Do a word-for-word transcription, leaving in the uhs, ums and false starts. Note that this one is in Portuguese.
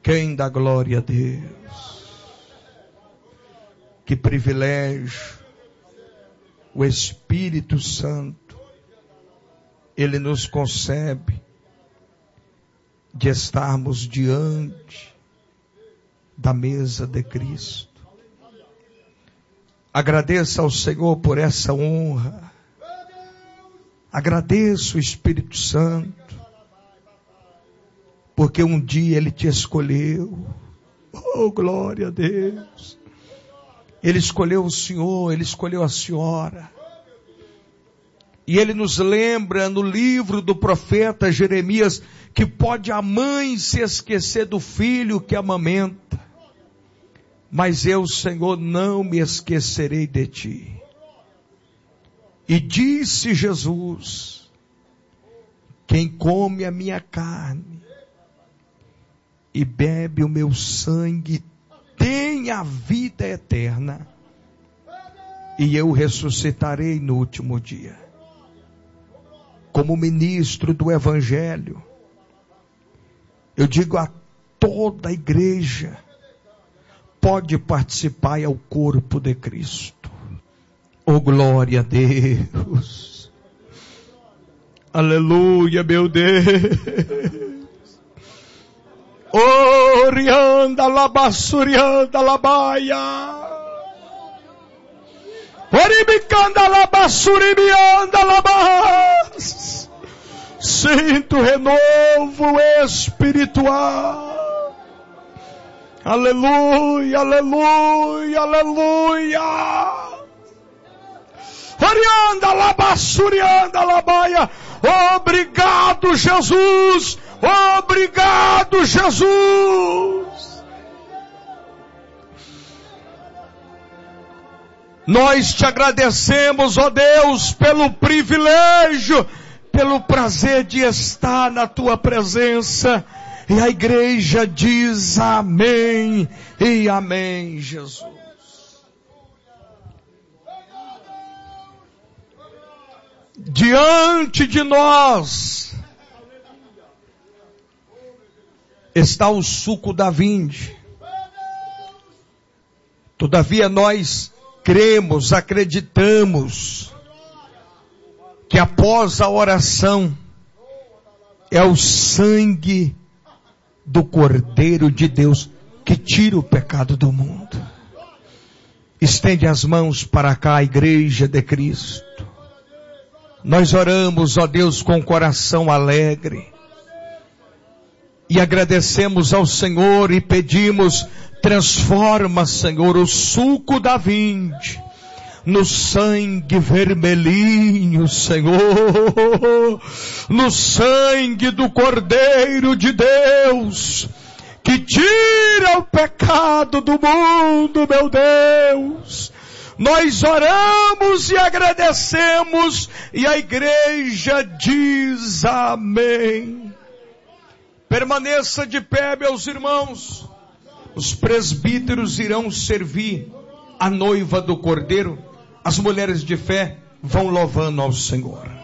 Quem dá glória a Deus? Que privilégio! O Espírito Santo, Ele nos concebe de estarmos diante da mesa de Cristo. Agradeça ao Senhor por essa honra. Agradeça o Espírito Santo, porque um dia Ele te escolheu. Oh, glória a Deus! Ele escolheu o Senhor, Ele escolheu a senhora. E Ele nos lembra no livro do profeta Jeremias que pode a mãe se esquecer do filho que amamenta, mas eu, Senhor, não me esquecerei de ti. E disse Jesus: quem come a minha carne e bebe o meu sangue tem a vida eterna, e eu ressuscitarei no último dia. Como ministro do Evangelho, eu digo a toda a igreja: pode participar ao corpo de Cristo. Oh, glória a Deus! Aleluia, meu Deus! Orianda labassurianda labaia. Oribicanda labassuribianda labas. Sinto renovo espiritual. Aleluia, aleluia, aleluia. Orianda labassurianda labaia. Obrigado, Jesus. Obrigado, Jesus. Nós te agradecemos, ó Deus, pelo privilégio, pelo prazer de estar na tua presença. E a igreja diz amém e amém, Jesus. Diante de nós está o suco da vinde. Todavia nós cremos, acreditamos que após a oração é o sangue do Cordeiro de Deus que tira o pecado do mundo. Estende as mãos para cá, a igreja de Cristo. Nós oramos, ó Deus, com o coração alegre. E agradecemos ao Senhor e pedimos: transforma, Senhor, o suco da vinde no sangue vermelhinho, Senhor, no sangue do Cordeiro de Deus, que tira o pecado do mundo, meu Deus. Nós oramos e agradecemos, e a igreja diz amém. Permaneça de pé, meus irmãos. Os presbíteros irão servir a noiva do Cordeiro. As mulheres de fé vão louvando ao Senhor.